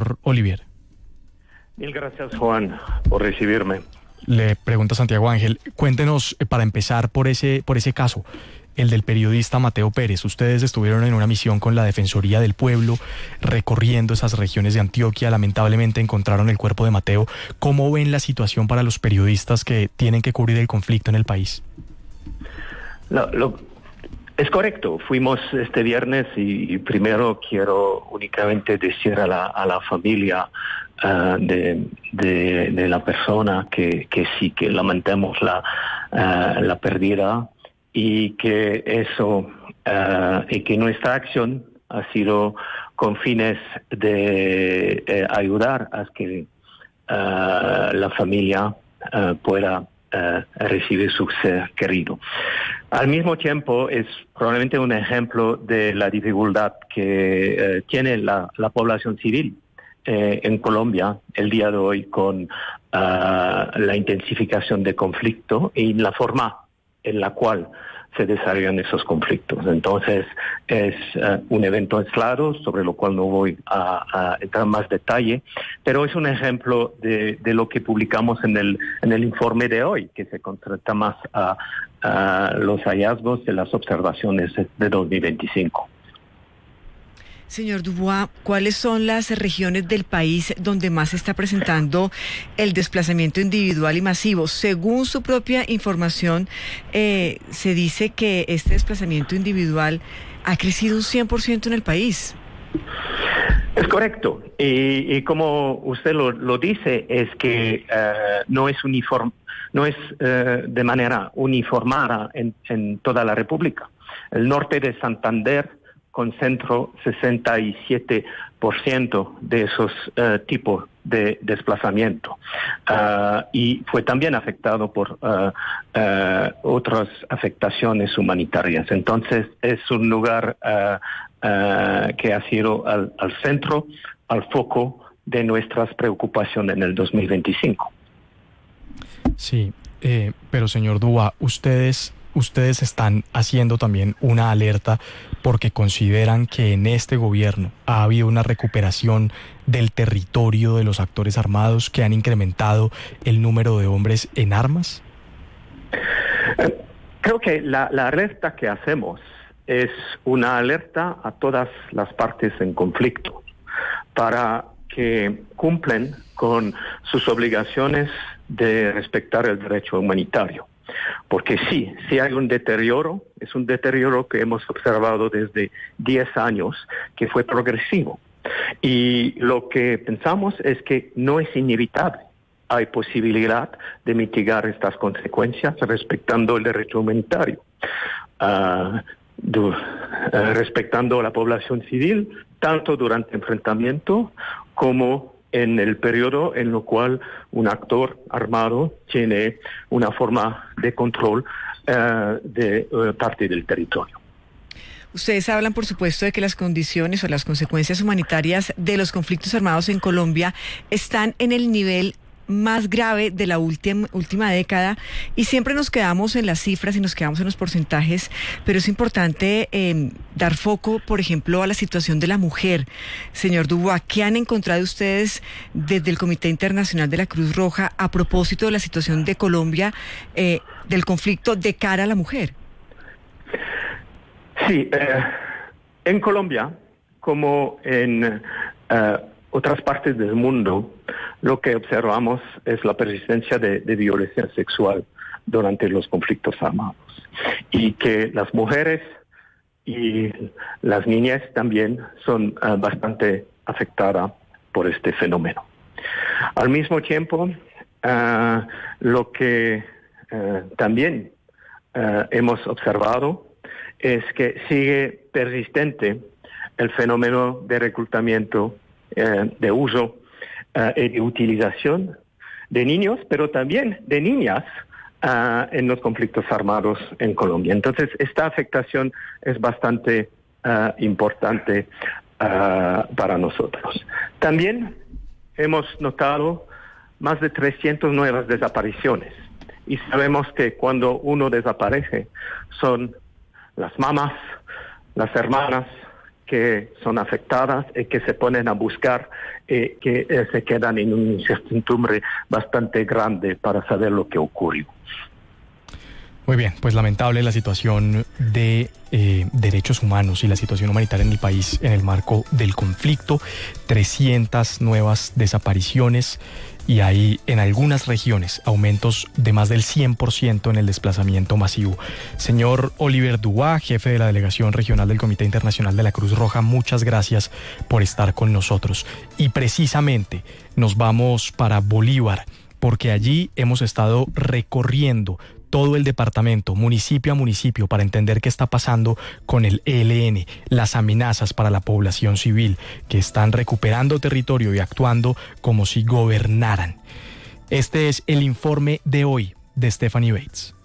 señor Olivier. Mil gracias, Juan, por recibirme. Le pregunta Santiago Ángel, cuéntenos para empezar por ese caso, el del periodista Mateo Pérez. Ustedes estuvieron en una misión con la Defensoría del Pueblo, recorriendo esas regiones de Antioquia. Lamentablemente encontraron el cuerpo de Mateo. ¿Cómo ven la situación para los periodistas que tienen que cubrir el conflicto en el país? Es correcto, fuimos este viernes y primero quiero únicamente decir a la familia de la persona que sí, que lamentamos la pérdida y que eso y que nuestra acción ha sido con fines de ayudar a que la familia pueda recibir su ser querido. Al mismo tiempo es probablemente un ejemplo de la dificultad que tiene la población civil en Colombia el día de hoy con la intensificación de conflicto y la forma en la cual se desarrollan esos conflictos. Entonces es un evento aislado sobre lo cual no voy a entrar en más detalle, pero es un ejemplo de lo que publicamos en el informe de hoy, que se concentra más a los hallazgos de las observaciones de 2025. Señor Dubois, ¿cuáles son las regiones del país donde más se está presentando el desplazamiento individual y masivo? Según su propia información, se dice que este desplazamiento individual ha crecido un 100% en el país. Es correcto. Y como usted lo dice, es que no es de manera uniformada en toda la República. El norte de Santander concentró 67% de esos tipos de desplazamiento y fue también afectado por otras afectaciones humanitarias. Entonces es un lugar que ha sido al centro, al foco de nuestras preocupaciones en el 2025. Sí, pero señor Dubois, ustedes están haciendo también una alerta porque consideran que en este gobierno ha habido una recuperación del territorio de los actores armados que han incrementado el número de hombres en armas. Creo que la alerta que hacemos es una alerta a todas las partes en conflicto para que cumplan con sus obligaciones de respetar el derecho humanitario. Porque sí hay un deterioro, es un deterioro que hemos observado desde 10 años, que fue progresivo. Y lo que pensamos es que no es inevitable. Hay posibilidad de mitigar estas consecuencias respetando el derecho humanitario, respetando a la población civil, tanto durante el enfrentamiento como en el periodo en el cual un actor armado tiene una forma de control de parte del territorio. Ustedes hablan, por supuesto, de que las condiciones o las consecuencias humanitarias de los conflictos armados en Colombia están en el nivel más grave de la última década y siempre nos quedamos en las cifras y nos quedamos en los porcentajes, pero es importante dar foco, por ejemplo, a la situación de la mujer. Señor Dubois, ¿qué han encontrado ustedes desde el Comité Internacional de la Cruz Roja a propósito de la situación de Colombia, del conflicto de cara a la mujer? Sí, en Colombia, como en otras partes del mundo, lo que observamos es la persistencia de violencia sexual durante los conflictos armados y que las mujeres y las niñas también son bastante afectadas por este fenómeno. Al mismo tiempo, lo que también hemos observado es que sigue persistente el fenómeno de reclutamiento, de uso y de utilización de niños, pero también de niñas en los conflictos armados en Colombia. Entonces, esta afectación es bastante importante para nosotros. También hemos notado más de 300 nuevas desapariciones y sabemos que cuando uno desaparece son las mamás, las hermanas que son afectadas y que se ponen a buscar y que se quedan en una incertidumbre bastante grande para saber lo que ocurrió. Muy bien, pues lamentable la situación de derechos humanos y la situación humanitaria en el país en el marco del conflicto. 300 nuevas desapariciones y hay en algunas regiones aumentos de más del 100% en el desplazamiento masivo. Señor Oliver Dubois, jefe de la Delegación Regional del Comité Internacional de la Cruz Roja, muchas gracias por estar con nosotros. Y precisamente nos vamos para Bolívar, porque allí hemos estado recorriendo todo el departamento, municipio a municipio, para entender qué está pasando con el ELN, las amenazas para la población civil, que están recuperando territorio y actuando como si gobernaran. Este es el informe de hoy de Stephanie Bates.